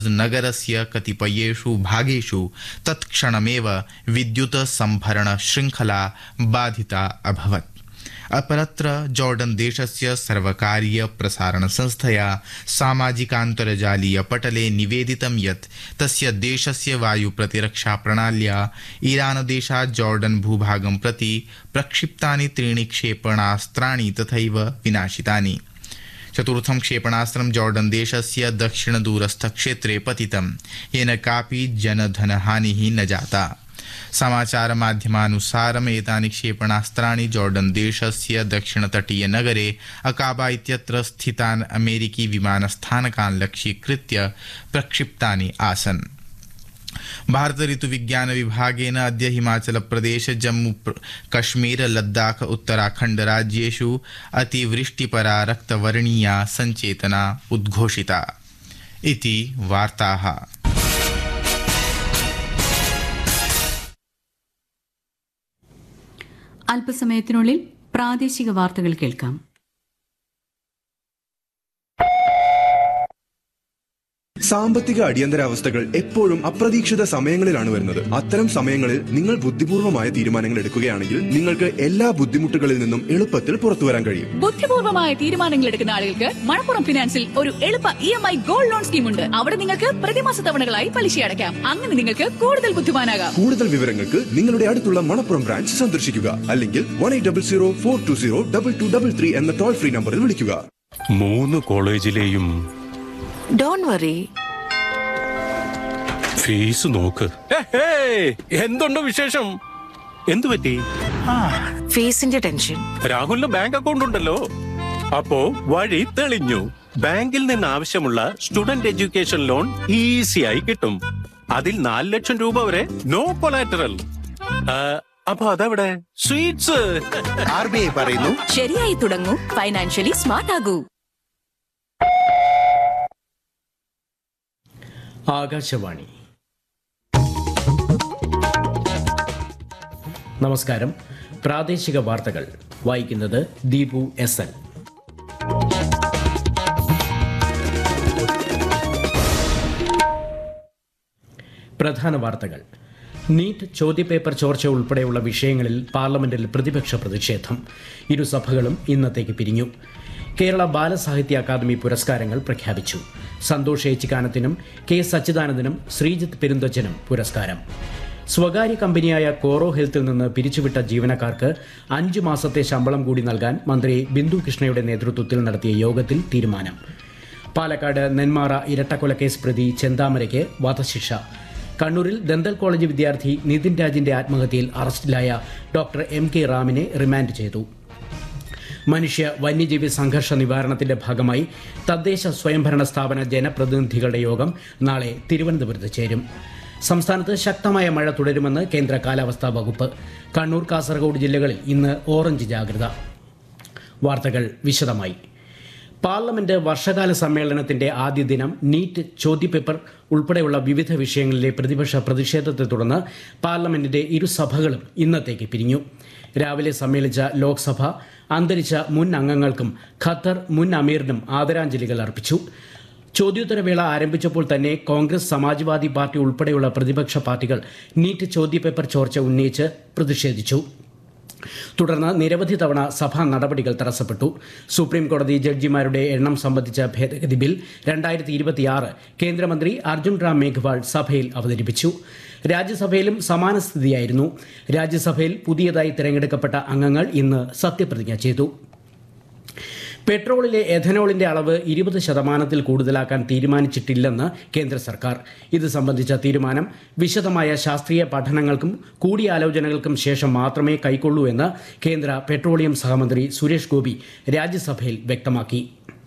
नगरस्य कतिपयेषु भागेषु तत्क्षणमेव विद्युत संभरण शृङ्खला बाधिता अभवत्। अपरत्र जॉर्डन देशस्य सर्वकारीय प्रसारण संस्थया सामाजिकान्तर्जालीय पटले निवेदितं यत् तस्य देशस्य वायु प्रतिरक्षा प्रणाल्या ईरान देशात् जॉर्डन भूभागं प्रति प्रक्षिप्तानि 3 क्षेपणास्त्राणि तथैव विनाशितानि। चतुर्थं क्षेपणास्त्रं जॉर्डन देशस्य दक्षिण दूरस्थ क्षेत्रे पतितं, येन कापि जनधनहानिः न जाता। समाचार माध्यमानुसारम् एतानि क्षेपणास्त्राणि जॉर्डन देशस्य दक्षिणतटीय नगरे अकाबा इत्यत्र स्थितान् अमेरिकी विमानस्थानकान् लक्ष्यीकृत्य प्रक्षिप्तानि आसन्। भारत ऋतुविज्ञान विभागेन अद्य हिमाचल प्रदेश, जम्मू कश्मीर, लद्दाख, उत्तराखण्ड राज्येषु अतिवृष्टिपरा रक्तवर्णीया सञ्चेतना उद्घोषिता। इति वार्ताः। അല്പസമയത്തിനുള്ളിൽ പ്രാദേശിക വാർത്തകൾ കേൾക്കാം. സാമ്പത്തിക അടിയന്തരാവസ്ഥകൾ എപ്പോഴും അപ്രതീക്ഷിത സമയങ്ങളിലാണ് വരുന്നത്. അത്തരം സമയങ്ങളിൽ നിങ്ങൾ ബുദ്ധിപൂർവമായ തീരുമാനങ്ങൾ എടുക്കുകയാണെങ്കിൽ നിങ്ങൾക്ക് എല്ലാ ബുദ്ധിമുട്ടുകളിൽ നിന്നും എളുപ്പത്തിൽ പുറത്തു വരാൻ കഴിയും. ബുദ്ധിപൂർവമായ തീരുമാനങ്ങൾ എടുക്കുന്ന ആളുകൾക്ക് മണപ്പുറം ഫിനാൻസിൽ ഒരു എളുപ്പ EMI ഗോൾഡ് ലോൺ സ്കീം ഉണ്ട്. അവിടെ നിങ്ങൾക്ക് പ്രതിമാസ തവണകളായി പലിശ അടയ്ക്കാം. അങ്ങനെ നിങ്ങൾക്ക് കൂടുതൽ ബുദ്ധിമാനാകാം. കൂടുതൽ വിവരങ്ങൾക്ക് നിങ്ങളുടെ അടുത്തുള്ള മണപ്പുറം ബ്രാഞ്ച് സന്ദർശിക്കുക, അല്ലെങ്കിൽ 1800-420-2233 എന്ന ടോൾ ഫ്രീ നമ്പറിൽ വിളിക്കുക. 3 കോളേജിലെയും ഡോണ്ട് വറി, ഫീസ് നോക്ക്. എന്തുണ്ട് വിശേഷം? എന്തു പറ്റി? ഫീസിന്റെ ടെൻഷൻ. രാഹുലിന് ബാങ്ക് അക്കൗണ്ട് ഉണ്ടല്ലോ, അപ്പോ വഴി തെളിഞ്ഞു. ബാങ്കിൽ നിന്ന് ആവശ്യമുള്ള സ്റ്റുഡന്റ് എഡ്യൂക്കേഷൻ ലോൺ ഈസിയായി കിട്ടും. അതിൽ 4 ലക്ഷം രൂപ വരെ നോ കൊളാറ്ററൽ. അപ്പൊ അതെവിടെ? സ്വീറ്റ്സ്. RBI പറയുന്നു, ശരിയായി തുടങ്ങൂ, ഫൈനാൻഷ്യലി സ്മാർട്ട് ആകൂ. ആകാശവാണി. നമസ്കാരം. പ്രാദേശിക വാർത്തകൾ വായിക്കുന്നത് ദീപു SL. പ്രധാന വാർത്തകൾ. നീറ്റ് ചോദ്യപേപ്പർ ചോർച്ച ഉൾപ്പെടെയുള്ള വിഷയങ്ങളിൽ പാർലമെന്റിൽ പ്രതിപക്ഷ പ്രതിഷേധം. ഇരുസഭകളും ഇന്നത്തേക്ക് പിരിഞ്ഞു. കേരള ബാലസാഹിത്യ അക്കാദമി പുരസ്കാരങ്ങൾ പ്രഖ്യാപിച്ചു. സന്തോഷ് ഏച്ചിക്കാനത്തിനും കെ സച്ചിദാനന്ദനും ശ്രീജിത്ത് പെരുന്തച്ചനും പുരസ്കാരം. സ്വകാര്യ കമ്പനിയായ കോറോ ഹെൽത്തിൽ നിന്ന് പിരിച്ചുവിട്ട ജീവനക്കാർക്ക് 5 മാസത്തെ ശമ്പളം കൂടി നൽകാൻ മന്ത്രി ബിന്ദു കൃഷ്ണയുടെ നേതൃത്വത്തിൽ നടത്തിയ യോഗത്തിൽ തീരുമാനം. പാലക്കാട് നെന്മാറ ഇരട്ടക്കൊലക്കേസ് പ്രതി ചെന്താമരയ്ക്ക് വധശിക്ഷ. കണ്ണൂരിൽ ദന്തൽ കോളേജ് വിദ്യാർത്ഥി നിതിൻ രാജിന്റെ ആത്മഹത്യയിൽ അറസ്റ്റിലായ ഡോക്ടർ MK റാമിനെ റിമാൻഡ് ചെയ്തു. മനുഷ്യ വന്യജീവി സംഘർഷ നിവാരണത്തിന്റെ ഭാഗമായി തദ്ദേശ സ്വയംഭരണ സ്ഥാപന ജനപ്രതിനിധികളുടെ യോഗം നാളെ തിരുവനന്തപുരത്ത് ചേരും. സംസ്ഥാനത്ത് ശക്തമായ മഴ തുടരുമെന്ന് കേന്ദ്ര കാലാവസ്ഥാ വകുപ്പ്. കണ്ണൂർ, കാസർഗോഡ് ജില്ലകളിൽ ഇന്ന് ഓറഞ്ച് ജാഗ്രത. വാർത്തകൾ വിശദമായി. പാർലമെന്റ് വർഷകാല സമ്മേളനത്തിന്റെ ആദ്യ ദിനം നീറ്റ് ചോദ്യപേപ്പർ ഉൾപ്പെടെയുള്ള വിവിധ വിഷയങ്ങളിലെ പ്രതിപക്ഷ പ്രതിഷേധത്തെ തുടർന്ന് പാർലമെന്റിന്റെ ഇരുസഭകളും ഇന്നത്തേക്ക് പിരിഞ്ഞു. രാവിലെ സമ്മേളിച്ച ലോക്സഭ അന്തരിച്ച മുൻ അംഗങ്ങൾക്കും ഖത്തർ മുൻ അമീറിനും ആദരാഞ്ജലികൾ അർപ്പിച്ചു. ചോദ്യോത്തരവേള ആരംഭിച്ചപ്പോൾ തന്നെ കോൺഗ്രസ്, സമാജ്വാദി പാർട്ടി ഉൾപ്പെടെയുള്ള പ്രതിപക്ഷ പാർട്ടികൾ നീറ്റ് ചോദ്യപേപ്പർ ചോർച്ച ഉന്നയിച്ച് പ്രതിഷേധിച്ചു. തുടർന്ന് നിരവധി തവണ സഭാ നടപടികൾ തടസ്സപ്പെട്ടു. സുപ്രീം കോടതി ജഡ്ജിമാരുടെ എണ്ണം സംബന്ധിച്ച ഭേദഗതി ബിൽ 2026 കേന്ദ്രമന്ത്രി അർജുൻ റാം മേഘ്വാൾ സഭയിൽ അവതരിപ്പിച്ചു. രാജ്യസഭയിലും സമാന സ്ഥിതിയായിരുന്നു. രാജ്യസഭയിൽ പുതിയതായി തിരഞ്ഞെടുക്കപ്പെട്ട അംഗങ്ങൾ ഇന്ന് സത്യപ്രതിജ്ഞ ചെയ്തു. പെട്രോളിലെ എഥനോളിന്റെ അളവ് 20% കൂടുതലാക്കാൻ തീരുമാനിച്ചിട്ടില്ലെന്ന് കേന്ദ്ര സർക്കാർ. ഇത് സംബന്ധിച്ച തീരുമാനം വിശദമായ ശാസ്ത്രീയ പഠനങ്ങൾക്കും കൂടിയാലോചനകൾക്കും ശേഷം മാത്രമേ കൈക്കൊള്ളൂ എന്ന് കേന്ദ്ര പെട്രോളിയം സഹമന്ത്രി സുരേഷ് ഗോപി രാജ്യസഭയിൽ വ്യക്തമാക്കി.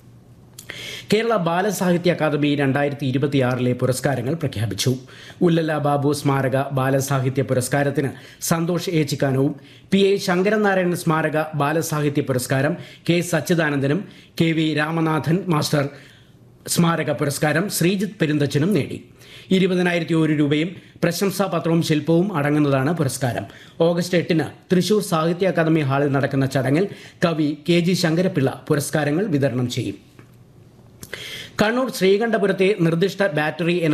കേരള ബാലസാഹിത്യ അക്കാദമി 2026 പുരസ്കാരങ്ങൾ പ്രഖ്യാപിച്ചു. ഉല്ലല ബാബു സ്മാരക ബാലസാഹിത്യ പുരസ്കാരത്തിന് സന്തോഷ് ഏച്ചിക്കാനവും PA ശങ്കരനാരായണൻ സ്മാരക ബാലസാഹിത്യ പുരസ്കാരം കെ സച്ചിദാനന്ദനും KV രാമനാഥൻ മാസ്റ്റർ സ്മാരക പുരസ്കാരം ശ്രീജിത്ത് പെരുന്തച്ചനും നേടി. 20,001 രൂപയും പ്രശംസാപത്രവും ശില്പവും അടങ്ങുന്നതാണ് പുരസ്കാരം. ഓഗസ്റ്റ് 8 തൃശൂർ സാഹിത്യ അക്കാദമി ഹാളിൽ നടക്കുന്ന ചടങ്ങിൽ കവി KG ശങ്കരപിള്ള പുരസ്കാരങ്ങൾ വിതരണം ചെയ്യും. കണ്ണൂർ ശ്രീകണ്ഠപുരത്തെ നിർദ്ദിഷ്ട ബാറ്ററി